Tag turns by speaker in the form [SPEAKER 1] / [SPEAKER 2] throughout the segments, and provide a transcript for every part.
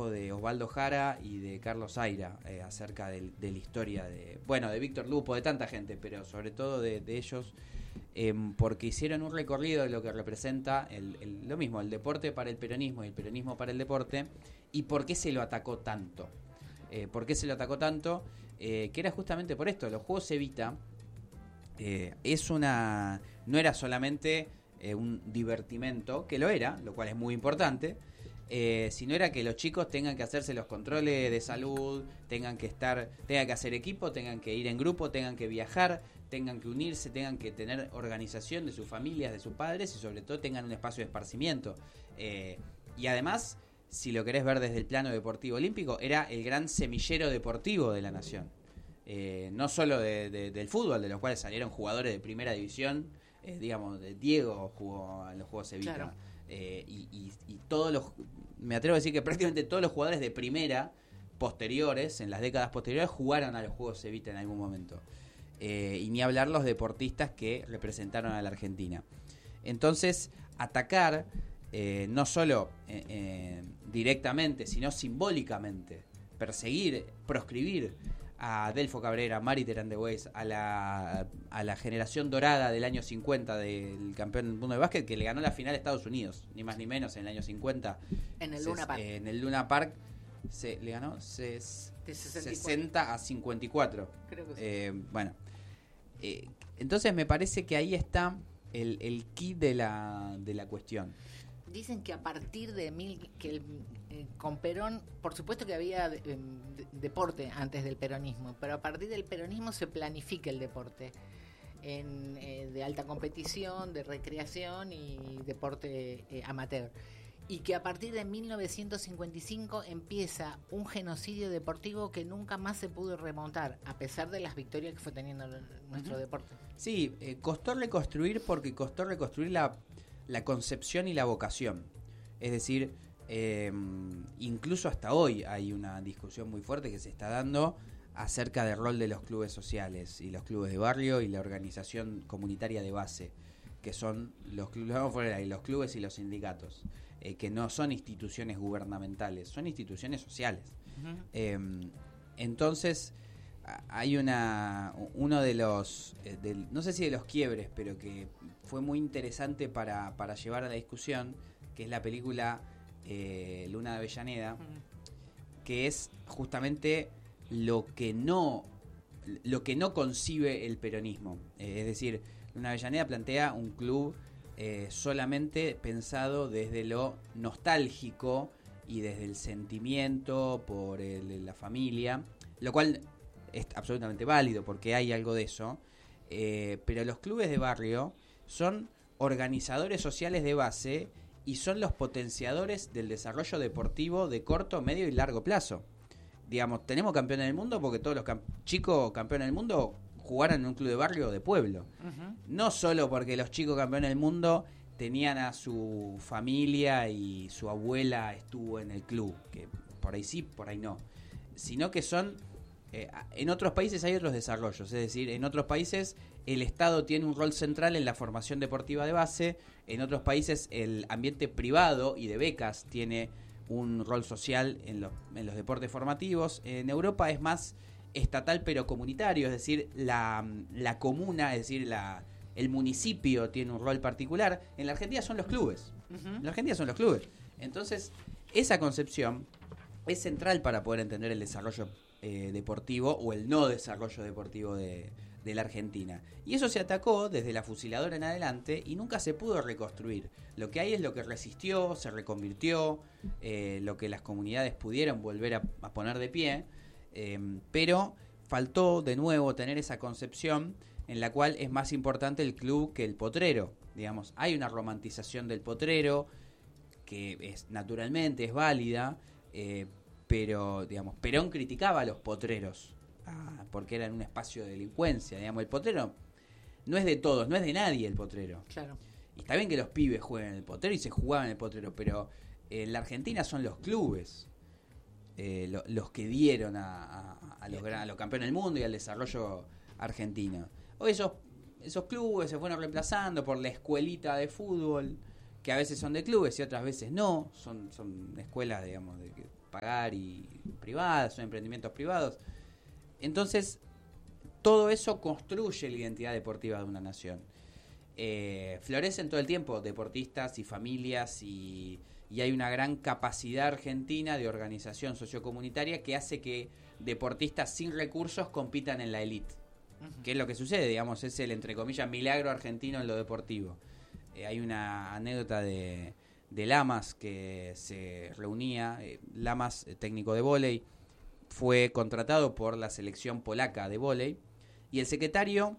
[SPEAKER 1] trabajo de Osvaldo Jara y de Carlos Zaira acerca de la historia de Víctor Lupo, de tanta gente, pero sobre todo de ellos, porque hicieron un recorrido de lo que representa lo mismo, el deporte para el peronismo y el peronismo para el deporte, y por qué se lo atacó tanto. Que era justamente por esto. Los Juegos Evita no era solamente un divertimento, que lo era, lo cual es muy importante, sino era que los chicos tengan que hacerse los controles de salud, tengan que hacer equipo, tengan que ir en grupo, tengan que viajar, tengan que unirse, tengan que tener organización de sus familias, de sus padres, y sobre todo tengan un espacio de esparcimiento. Y además, si lo querés ver desde el plano deportivo olímpico, era el gran semillero deportivo de la nación. No solo del fútbol, de los cuales salieron jugadores de primera división, Diego jugó en los Juegos Evita. Claro. Y todos me atrevo a decir que prácticamente todos los jugadores de primera posteriores, en las décadas posteriores, jugaron a los Juegos Evita en algún momento. Y ni hablar los deportistas que representaron a la Argentina. Entonces, atacar no solo directamente, sino simbólicamente, perseguir, proscribir a Delfo Cabrera, Mari Terán de Bues, a la generación dorada del año 50 del campeón del mundo de básquet, que le ganó la final a Estados Unidos, ni más ni menos, en el año 50.
[SPEAKER 2] En el Luna Park.
[SPEAKER 1] En el Luna Park le ganó 60 a 54.
[SPEAKER 2] Creo que sí.
[SPEAKER 1] Entonces me parece que ahí está el key de la cuestión.
[SPEAKER 2] Dicen que a partir de con Perón, por supuesto que había deporte antes del peronismo, pero a partir del peronismo se planifica el deporte de alta competición, de recreación y deporte amateur. Y que a partir de 1955 empieza un genocidio deportivo que nunca más se pudo remontar, a pesar de las victorias que fue teniendo nuestro deporte.
[SPEAKER 1] Sí, costó reconstruir porque costó reconstruir la concepción y la vocación. Es decir, incluso hasta hoy hay una discusión muy fuerte que se está dando acerca del rol de los clubes sociales y los clubes de barrio y la organización comunitaria de base, que son los clubes y los sindicatos, que no son instituciones gubernamentales, son instituciones sociales. Uh-huh. Entonces, hay uno de los, no sé si de los quiebres, pero que fue muy interesante para llevar a la discusión, que es la película Luna de Avellaneda, que es justamente lo que no concibe el peronismo. Es decir, Luna de Avellaneda plantea un club solamente pensado desde lo nostálgico y desde el sentimiento por la familia, lo cual es absolutamente válido porque hay algo de eso, pero los clubes de barrio son organizadores sociales de base y son los potenciadores del desarrollo deportivo de corto, medio y largo plazo. Digamos, tenemos campeones del mundo porque todos los chicos campeones del mundo jugaron en un club de barrio de pueblo. Uh-huh. No solo porque los chicos campeones del mundo tenían a su familia y su abuela estuvo en el club, que por ahí sí, por ahí no, sino que son... en otros países hay otros desarrollos, es decir, en otros países el Estado tiene un rol central en la formación deportiva de base, en otros países el ambiente privado y de becas tiene un rol social en los deportes formativos. En Europa es más estatal pero comunitario, es decir, la comuna, es decir, el municipio tiene un rol particular. En la Argentina son los clubes. Uh-huh. En la Argentina son los clubes. Entonces, esa concepción es central para poder entender el desarrollo deportivo o el no desarrollo deportivo de la Argentina. Y eso se atacó desde la fusiladora en adelante y nunca se pudo reconstruir. Lo que hay es lo que resistió, se reconvirtió, lo que las comunidades pudieron volver a poner de pie, pero faltó de nuevo tener esa concepción en la cual es más importante el club que el potrero. Digamos, hay una romantización del potrero que naturalmente es válida, pero digamos, Perón criticaba a los potreros porque eran un espacio de delincuencia. Digamos, el potrero no es de todos, no es de nadie el potrero.
[SPEAKER 2] Claro.
[SPEAKER 1] Y está bien que los pibes jueguen en el potrero y se jugaban en el potrero, pero en la Argentina son los clubes los que dieron a los campeones del mundo y al desarrollo argentino. Hoy esos clubes se fueron reemplazando por la escuelita de fútbol, que a veces son de clubes y otras veces no, son escuelas, digamos, pagar y privadas, son emprendimientos privados. Entonces, todo eso construye la identidad deportiva de una nación. Florecen todo el tiempo deportistas y familias y hay una gran capacidad argentina de organización sociocomunitaria que hace que deportistas sin recursos compitan en la élite. ¿Qué es lo que sucede? Digamos, es el, entre comillas, milagro argentino en lo deportivo. Hay una anécdota de Lamas que se reunía, Lamas, técnico de vóley, fue contratado por la selección polaca de vóley y el secretario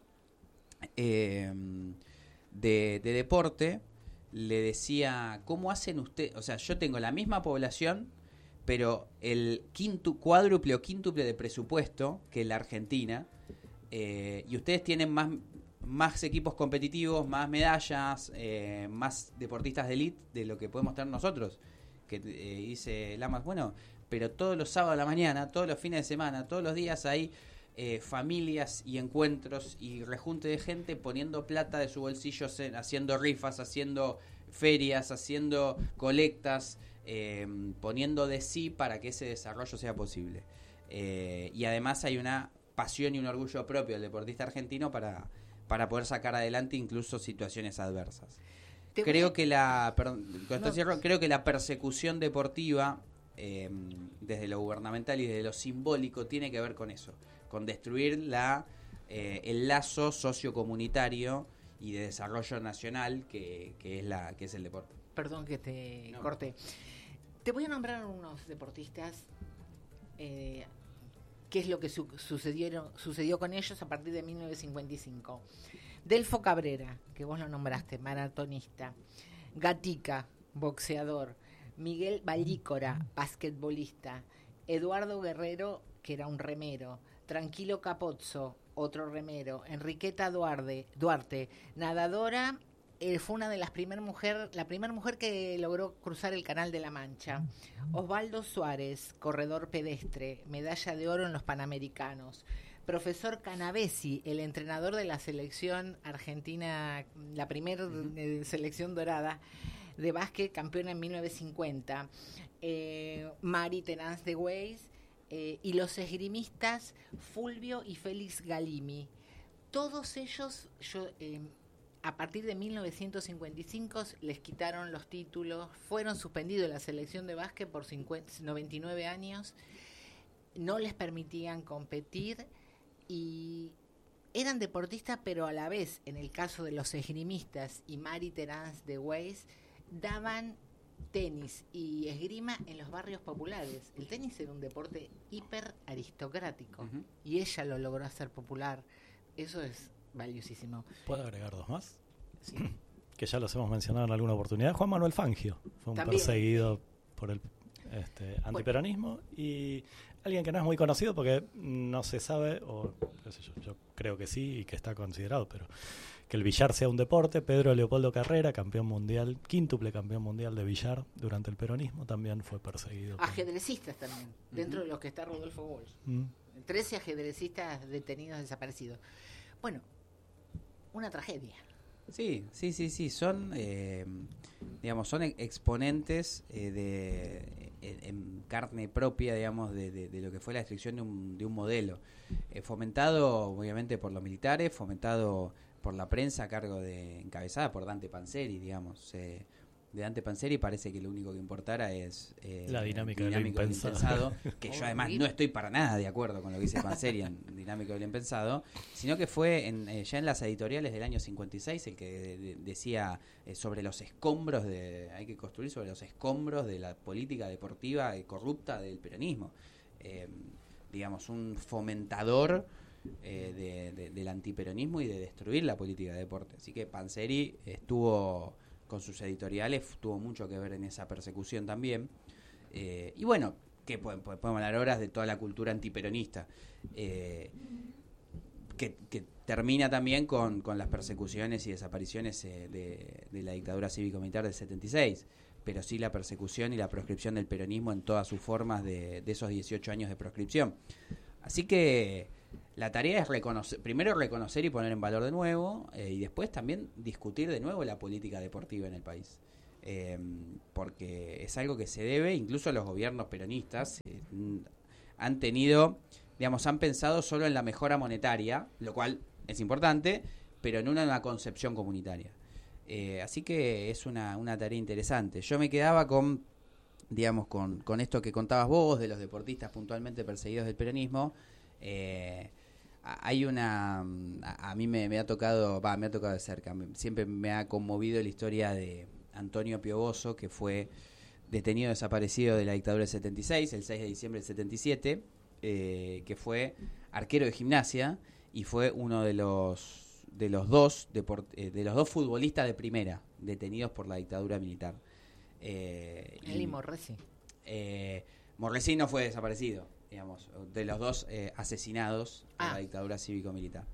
[SPEAKER 1] de deporte le decía, ¿cómo hacen ustedes? O sea, yo tengo la misma población, pero el cuádruple o quíntuple de presupuesto que la Argentina, y ustedes tienen más equipos competitivos, más medallas, más deportistas de elite de lo que podemos tener nosotros. Que dice Lamas, bueno, pero todos los sábados a la mañana, todos los fines de semana, todos los días hay familias y encuentros y rejunte de gente poniendo plata de su bolsillo, haciendo rifas, haciendo ferias, haciendo colectas, poniendo de sí para que ese desarrollo sea posible. Y además hay una pasión y un orgullo propio del deportista argentino para poder sacar adelante incluso situaciones adversas. Creo que la persecución deportiva, desde lo gubernamental y desde lo simbólico, tiene que ver con eso, con destruir el lazo sociocomunitario y de desarrollo nacional que es el deporte.
[SPEAKER 2] Perdón que te corté. Te voy a nombrar unos deportistas, qué es lo que sucedió con ellos a partir de 1955. Delfo Cabrera, que vos lo nombraste, maratonista. Gatica, boxeador. Miguel Vallícora, basquetbolista. Eduardo Guerrero, que era un remero. Tranquilo Capozzo, otro remero. Enriqueta Duarte, nadadora. Fue una de las la primera mujer que logró cruzar el Canal de la Mancha. Osvaldo Suárez, corredor pedestre, medalla de oro en los Panamericanos. Profesor Canavesi, el entrenador de la selección argentina, la primera selección dorada de básquet, campeona en 1950. Mari Terence de Weiss, y los esgrimistas Fulvio y Félix Galimi. Todos ellos, a partir de 1955 les quitaron los títulos, fueron suspendidos de la selección de básquet por 99 años, no les permitían competir y eran deportistas, pero a la vez, en el caso de los esgrimistas y Mari Terence de Weiss, daban tenis y esgrima en los barrios populares. El tenis era un deporte hiper aristocrático y ella lo logró hacer popular. Eso es valiosísimo.
[SPEAKER 3] ¿Puedo agregar dos más?
[SPEAKER 2] Sí.
[SPEAKER 3] Que ya los hemos mencionado en alguna oportunidad. Juan Manuel Fangio fue un
[SPEAKER 2] También
[SPEAKER 3] perseguido por el antiperonismo y alguien que no es muy conocido porque no se sabe, o qué sé yo creo que sí y que está considerado, pero que el billar sea un deporte. Pedro Leopoldo Carrera, campeón mundial, quíntuple campeón mundial de billar durante el peronismo, también fue perseguido.
[SPEAKER 2] Ajedrecistas también, dentro de los que está Rodolfo Walsh. 13 ajedrecistas detenidos, desaparecidos. Bueno, una tragedia.
[SPEAKER 1] Sí, son son exponentes en carne propia, digamos, de lo que fue la destrucción de un modelo, fomentado obviamente por los militares, fomentado por la prensa, encabezada por Dante Panzeri, digamos. De Dante Panzeri parece que lo único que importara es
[SPEAKER 3] la dinámica del impensado,
[SPEAKER 1] que yo además no estoy para nada de acuerdo con lo que dice Panzeri en Dinámica del Impensado, sino que fue ya en las editoriales del año 56 el que decía sobre los escombros hay que construir sobre los escombros de la política deportiva corrupta del peronismo. Digamos, un fomentador del antiperonismo y de destruir la política de deporte. Así que Panzeri estuvo con sus editoriales, tuvo mucho que ver en esa persecución también. Y bueno, que podemos hablar horas de toda la cultura antiperonista, que termina también con las persecuciones y desapariciones de la dictadura cívico-militar del 76, pero sí la persecución y la proscripción del peronismo en todas sus formas de esos 18 años de proscripción. Así que la tarea es primero reconocer y poner en valor de nuevo, y después también discutir de nuevo la política deportiva en el país. porque es algo que se debe, incluso los gobiernos peronistas han tenido, digamos, han pensado solo en la mejora monetaria, lo cual es importante, pero en una concepción comunitaria. Así que es una tarea interesante. Yo me quedaba con, digamos, con esto que contabas vos, de los deportistas puntualmente perseguidos del peronismo. Hay a mí me ha tocado de cerca, siempre me ha conmovido la historia de Antonio Pioboso, que fue detenido desaparecido de la dictadura del 76, el 6 de diciembre del 77, que fue arquero de Gimnasia y fue uno de los dos futbolistas de primera detenidos por la dictadura militar.
[SPEAKER 2] Él y Morresi.
[SPEAKER 1] Morresi no fue desaparecido, digamos, de los dos asesinados por la dictadura cívico-militar.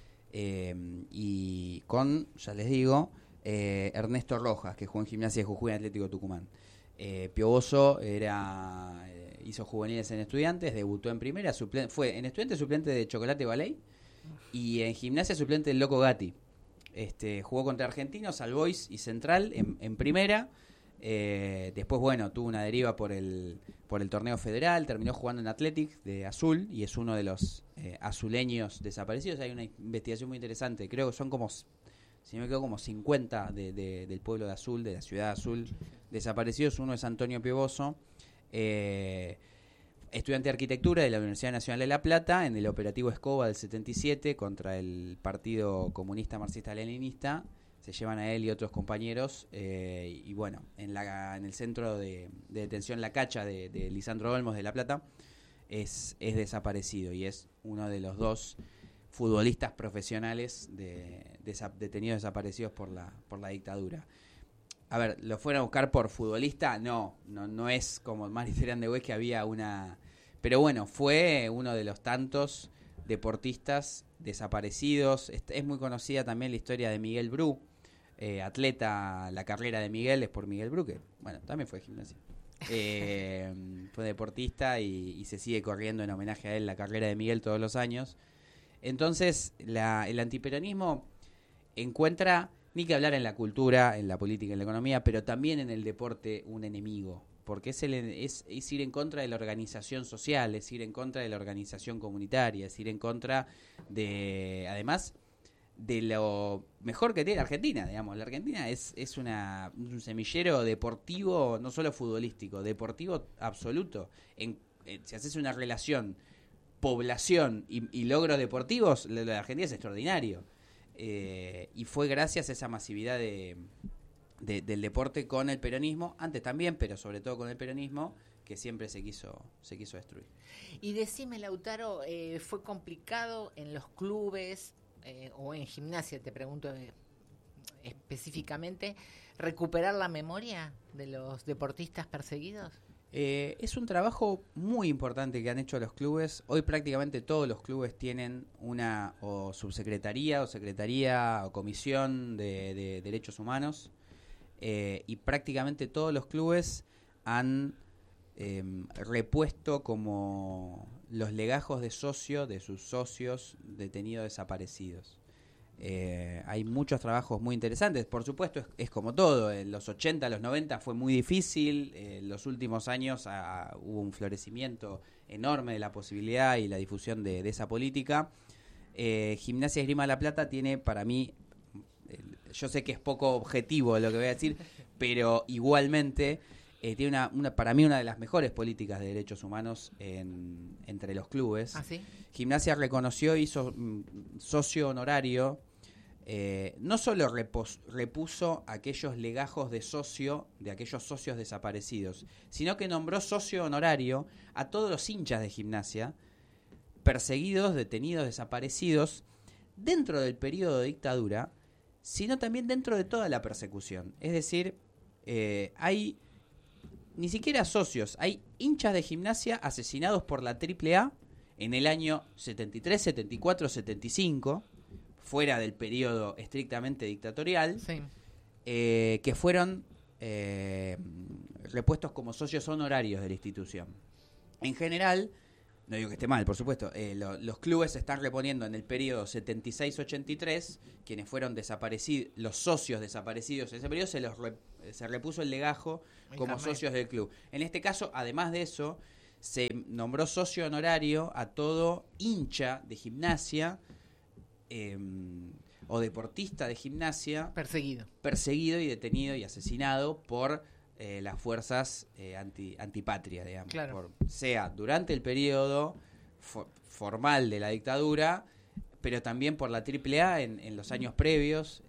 [SPEAKER 1] Y con, ya les digo, Ernesto Rojas, que jugó en Gimnasia de Jujuy y Atlético Tucumán. Pioboso hizo juveniles en Estudiantes, debutó en primera, fue en Estudiantes suplente de Chocolate Ballet y en Gimnasia suplente del Loco Gatti. Jugó contra Argentinos, All Boys y Central en primera. Después, bueno, tuvo una deriva por el torneo federal, terminó jugando en Athletic de Azul y es uno de los azuleños desaparecidos. Hay una investigación muy interesante, creo que son como, si no me equivoco, como 50 del pueblo de Azul, de la ciudad de Azul, desaparecidos. Uno es Antonio Pioboso, estudiante de arquitectura de la Universidad Nacional de La Plata, en el operativo Escoba del 77 contra el Partido Comunista Marxista-Leninista. Se llevan a él y otros compañeros y bueno, en el centro de detención La Cacha de Lisandro Olmos de La Plata es desaparecido y es uno de los dos futbolistas profesionales detenidos desaparecidos por la dictadura. A ver, ¿lo fueron a buscar por futbolista? No es como Mariferán de Hues, que había una... Pero bueno, fue uno de los tantos deportistas desaparecidos. Es muy conocida también la historia de Miguel Bru, atleta. La carrera de Miguel es por Miguel Bru, que bueno, también fue de Gimnasia. Fue deportista y se sigue corriendo en homenaje a él la carrera de Miguel todos los años. Entonces, el antiperonismo encuentra, ni que hablar en la cultura, en la política, en la economía, pero también en el deporte, un enemigo. Porque es ir en contra de la organización social, es ir en contra de la organización comunitaria, es ir en contra de, además, de lo mejor que tiene Argentina, digamos. La Argentina es un semillero deportivo, no solo futbolístico, deportivo absoluto. Si haces una relación población y logros deportivos, lo de Argentina es extraordinario. Y fue gracias a esa masividad del deporte con el peronismo, antes también, pero sobre todo con el peronismo, que siempre se quiso destruir.
[SPEAKER 2] Y decime, Lautaro, ¿fue complicado en los clubes o en Gimnasia, te pregunto específicamente, recuperar la memoria de los deportistas perseguidos?
[SPEAKER 1] Es un trabajo muy importante que han hecho los clubes. Hoy prácticamente todos los clubes tienen una o subsecretaría o secretaría o comisión de derechos humanos, y prácticamente todos los clubes han repuesto como los legajos de socio de sus socios detenidos desaparecidos. Hay muchos trabajos muy interesantes. Por supuesto, es como todo. En los 80, los 90 fue muy difícil. En los últimos años hubo un florecimiento enorme de la posibilidad y la difusión de esa política. Gimnasia Esgrima La Plata tiene, para mí, yo sé que es poco objetivo lo que voy a decir, pero igualmente tiene para mí una de las mejores políticas de derechos humanos entre los clubes.
[SPEAKER 2] ¿Ah, sí?
[SPEAKER 1] Gimnasia reconoció, hizo socio honorario. No solo repuso aquellos legajos de socio de aquellos socios desaparecidos, sino que nombró socio honorario a todos los hinchas de Gimnasia perseguidos, detenidos, desaparecidos dentro del periodo de dictadura, sino también dentro de toda la persecución. Es decir, hay ni siquiera socios, hay hinchas de Gimnasia asesinados por la AAA en el año 73, 74, 75, fuera del periodo estrictamente dictatorial,
[SPEAKER 2] Sí.
[SPEAKER 1] Que fueron repuestos como socios honorarios de la institución. En general, No digo que esté mal, por supuesto. Los clubes se están reponiendo en el periodo 76-83, quienes fueron desaparecidos, los socios desaparecidos en ese periodo se repuso el legajo como socios del club. En este caso, además de eso, se nombró socio honorario a todo hincha de Gimnasia o deportista de Gimnasia perseguido y detenido y asesinado por las fuerzas antipatria, digamos,
[SPEAKER 2] claro.
[SPEAKER 1] sea durante el periodo formal de la dictadura, pero también por la AAA en los años previos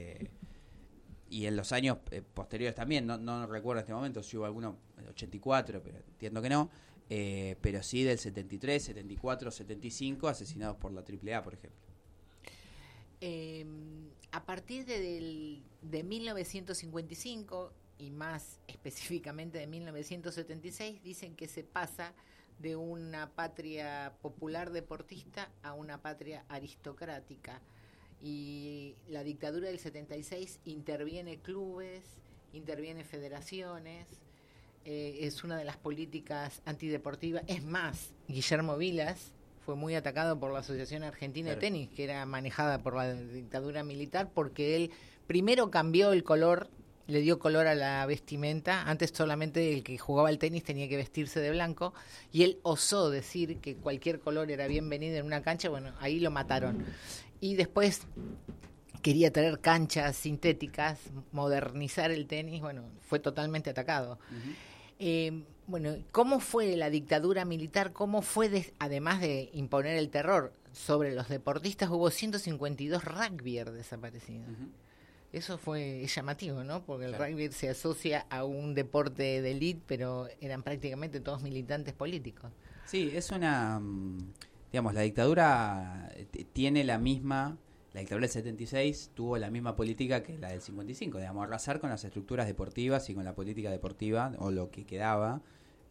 [SPEAKER 1] y en los años posteriores también. No recuerdo en este momento si hubo alguno en el 84, pero entiendo que no, pero sí del 73, 74, 75 asesinados por la AAA, por ejemplo.
[SPEAKER 2] A partir de 1955 y más específicamente de 1976, dicen que se pasa de una patria popular deportista a una patria aristocrática. Y la dictadura del 76 interviene clubes, interviene federaciones, es una de las políticas antideportivas. Es más, Guillermo Vilas fue muy atacado por la Asociación Argentina de Tenis, que era manejada por la dictadura militar, porque él primero cambió el color, le dio color a la vestimenta. Antes solamente el que jugaba al tenis tenía que vestirse de blanco, y él osó decir que cualquier color era bienvenido en una cancha. Bueno, ahí lo mataron. Y después quería traer canchas sintéticas, modernizar el tenis. Bueno, fue totalmente atacado. Bueno, ¿cómo fue la dictadura militar? ¿Cómo fue, además de imponer el terror sobre los deportistas, hubo 152 rugbyers desaparecidos? Eso fue llamativo, ¿no? Porque el rugby se asocia a un deporte de élite, pero eran prácticamente todos militantes políticos.
[SPEAKER 1] Sí, es una... Digamos, la dictadura tiene la misma... La dictadura del 76 tuvo la misma política que la del 55, digamos, arrasar con las estructuras deportivas y con la política deportiva, o lo que quedaba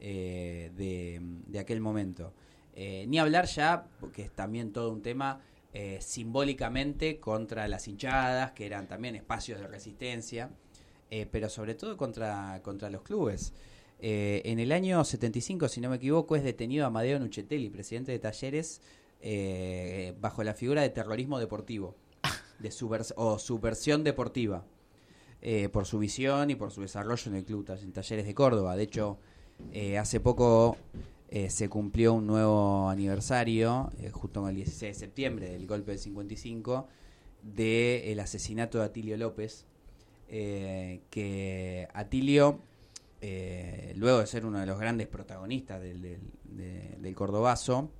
[SPEAKER 1] de aquel momento. Ni hablar ya, porque es también todo un tema... simbólicamente contra las hinchadas, que eran también espacios de resistencia, pero sobre todo contra los clubes. En el año 75, si no me equivoco, es detenido Amadeo Nuccetelli, presidente de Talleres, bajo la figura de terrorismo deportivo, o subversión deportiva, por su visión y por su desarrollo en el club en Talleres de Córdoba. De hecho, hace poco... se cumplió un nuevo aniversario, justo con el 16 de septiembre del golpe del 55, del asesinato de Atilio López, que Atilio, luego de ser uno de los grandes protagonistas del cordobazo,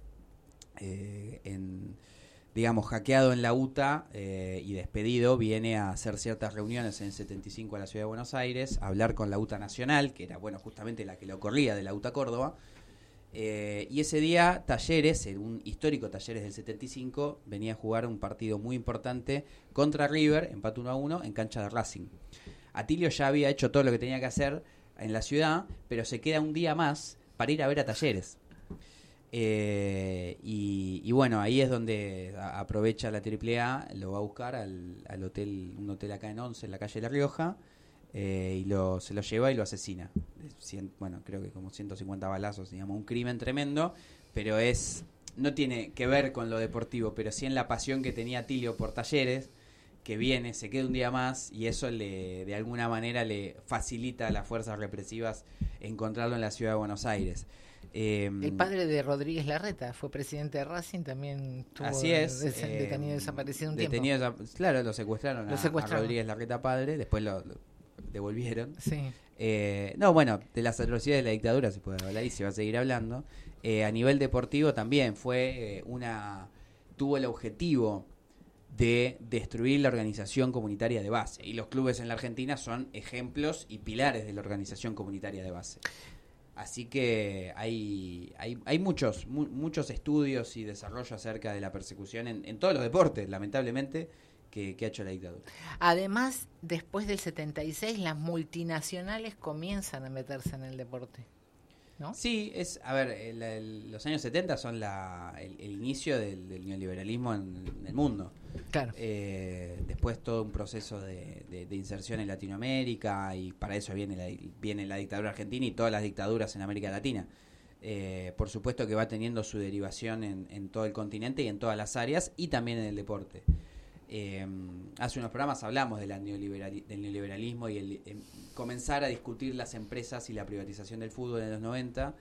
[SPEAKER 1] digamos, hackeado en la UTA y despedido, viene a hacer ciertas reuniones en el 75 a la ciudad de Buenos Aires, a hablar con la UTA Nacional, que era, bueno, justamente la que lo corría de la UTA Córdoba. Y ese día Talleres, un histórico Talleres del 75, venía a jugar un partido muy importante contra River, empate 1-1 en cancha de Racing. Atilio ya había hecho todo lo que tenía que hacer en la ciudad, pero se queda un día más para ir a ver a Talleres. Y bueno, ahí es donde aprovecha la AAA, lo va a buscar al hotel, un hotel acá en Once, en la calle La Rioja, y se lo lleva y lo asesina. Bueno, creo que como 150 balazos, digamos, un crimen tremendo, pero no tiene que ver con lo deportivo, pero sí en la pasión que tenía Atilio por Talleres, que viene, se queda un día más, y eso de alguna manera le facilita a las fuerzas represivas encontrarlo en la ciudad de Buenos Aires.
[SPEAKER 2] El padre de Rodríguez Larreta fue presidente de Racing, también tuvo detenido desaparecido un tiempo.
[SPEAKER 1] Claro, lo secuestraron a Rodríguez Larreta padre, después lo devolvieron.
[SPEAKER 2] Sí.
[SPEAKER 1] No, bueno, de las atrocidades de la dictadura se puede hablar y se va a seguir hablando. A nivel deportivo también tuvo el objetivo de destruir la organización comunitaria de base, y los clubes en la Argentina son ejemplos y pilares de la organización comunitaria de base. Así que hay muchos estudios y desarrollo acerca de la persecución en todos los deportes, lamentablemente, que ha hecho la dictadura.
[SPEAKER 2] Además, después del 76, las multinacionales comienzan a meterse en el deporte, ¿no?
[SPEAKER 1] Sí, los años 70 son el inicio del neoliberalismo en el mundo.
[SPEAKER 2] Claro.
[SPEAKER 1] Después todo un proceso de inserción en Latinoamérica, y para eso viene la dictadura argentina y todas las dictaduras en América Latina. Por supuesto que va teniendo su derivación en todo el continente y en todas las áreas, y también en el deporte. Hace unos programas hablamos del neoliberalismo y comenzar a discutir las empresas y la privatización del fútbol en los 90.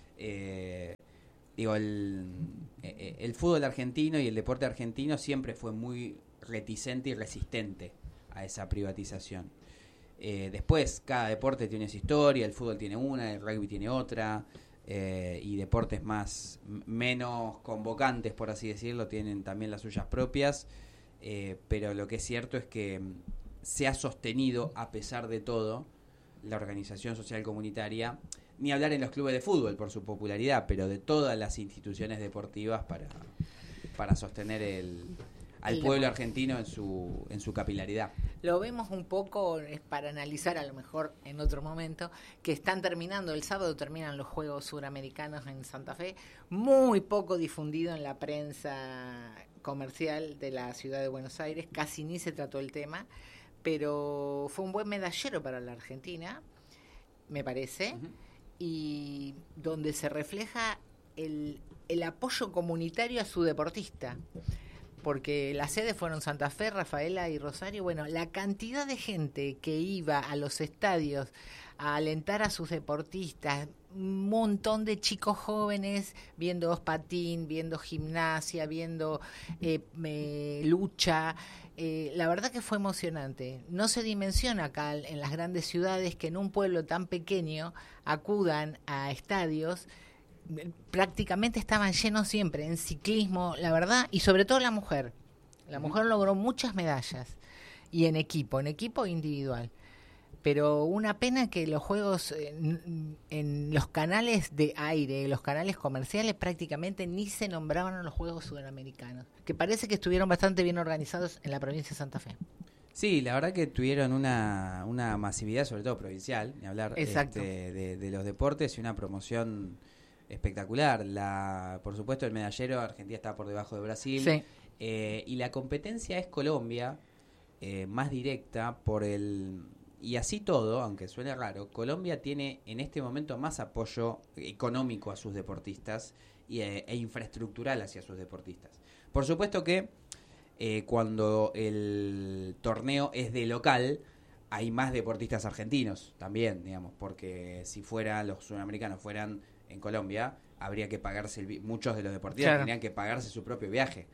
[SPEAKER 1] El fútbol argentino y el deporte argentino siempre fue muy reticente y resistente a esa privatización. Después, cada deporte tiene su historia, el fútbol tiene una, el rugby tiene otra, y deportes menos convocantes, por así decirlo, tienen también las suyas propias, pero lo que es cierto es que se ha sostenido, a pesar de todo, la organización social comunitaria, ni hablar en los clubes de fútbol por su popularidad, pero de todas las instituciones deportivas para sostener al pueblo argentino en su capilaridad.
[SPEAKER 2] Lo vemos un poco, es para analizar a lo mejor en otro momento, que están terminando, el sábado terminan los Juegos Suramericanos en Santa Fe, muy poco difundido en la prensa comercial de la ciudad de Buenos Aires, casi ni se trató el tema, pero fue un buen medallero para la Argentina, me parece, uh-huh. Y donde se refleja el apoyo comunitario a su deportista, porque las sedes fueron Santa Fe, Rafaela y Rosario. Bueno, la cantidad de gente que iba a los estadios a alentar a sus deportistas, un montón de chicos jóvenes viendo patín, viendo gimnasia, viendo lucha. La verdad que fue emocionante. No se dimensiona acá en las grandes ciudades que en un pueblo tan pequeño acudan a estadios. Prácticamente estaban llenos siempre en ciclismo, la verdad, y sobre todo la mujer. La mujer logró muchas medallas, y en equipo e individual. Pero una pena que los juegos en los canales de aire, los canales comerciales, prácticamente ni se nombraban los Juegos Sudamericanos, que parece que estuvieron bastante bien organizados en la provincia de Santa Fe.
[SPEAKER 1] Sí, la verdad que tuvieron una masividad, sobre todo provincial, ni hablar, de los deportes, y una promoción espectacular. Por supuesto, el medallero, Argentina está por debajo de Brasil, sí. Y la competencia es Colombia, más directa y así todo, aunque suene raro, Colombia tiene en este momento más apoyo económico a sus deportistas e infraestructural hacia sus deportistas. Por supuesto que cuando el torneo es de local, hay más deportistas argentinos también, digamos, porque si los sudamericanos fueran en Colombia, habría que pagarse, muchos de los deportistas tendrían que pagarse su propio viaje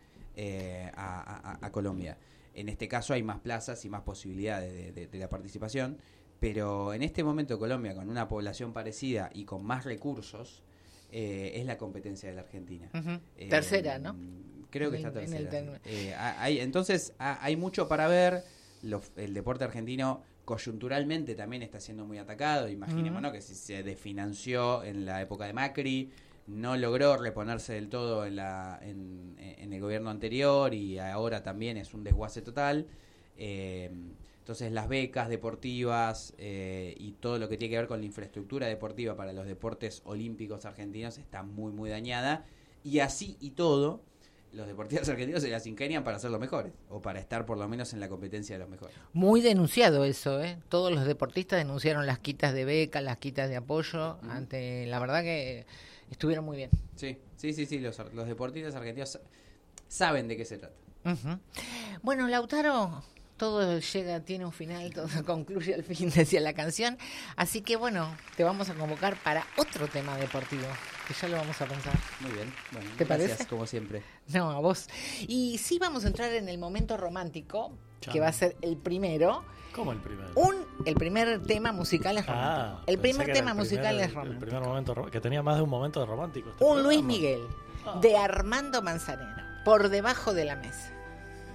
[SPEAKER 1] a Colombia. En este caso hay más plazas y más posibilidades de la participación, pero en este momento Colombia, con una población parecida y con más recursos, es la competencia de la Argentina.
[SPEAKER 2] Uh-huh. Tercera, ¿no?
[SPEAKER 1] Creo que está tercera. Entonces hay mucho para ver. El deporte argentino coyunturalmente también está siendo muy atacado. Imaginémonos que si se desfinanció en la época de Macri, no logró reponerse del todo en el gobierno anterior, y ahora también es un desguace total. Entonces las becas deportivas y todo lo que tiene que ver con la infraestructura deportiva para los deportes olímpicos argentinos está muy, muy dañada. Y así y todo, los deportistas argentinos se las ingenian para ser los mejores, o para estar por lo menos en la competencia de los mejores.
[SPEAKER 2] Muy denunciado eso, ¿eh? Todos los deportistas denunciaron las quitas de beca, las quitas de apoyo, la verdad que estuvieron muy bien.
[SPEAKER 1] Sí, los deportistas argentinos saben de qué se trata.
[SPEAKER 2] Uh-huh. Bueno, Lautaro, todo tiene un final, todo concluye al fin, decía la canción. Así que bueno, te vamos a convocar para otro tema deportivo, que ya lo vamos a pensar.
[SPEAKER 1] Muy bien, bueno,
[SPEAKER 2] ¿te
[SPEAKER 1] gracias,
[SPEAKER 2] parece?
[SPEAKER 1] Como siempre.
[SPEAKER 2] No, a vos. Y sí, vamos a entrar en el momento romántico, que va a ser el primero.
[SPEAKER 3] ¿Cómo el primero?
[SPEAKER 2] El primer tema musical es romántico. El primer tema musical es romántico.
[SPEAKER 3] El primer momento que tenía más de un momento de romántico.
[SPEAKER 2] Un Luis Miguel, de Armando Manzanero, Por debajo de la mesa.